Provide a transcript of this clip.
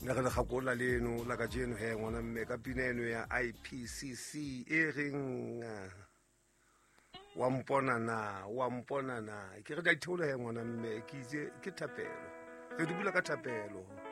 nna re le gakola leno la ka jeno he ngwana mme ka pina eno ya IPCC e reng wa mpona na ke re da theola he ngwana mme ke itse ke thapelo re di bula ka thapelo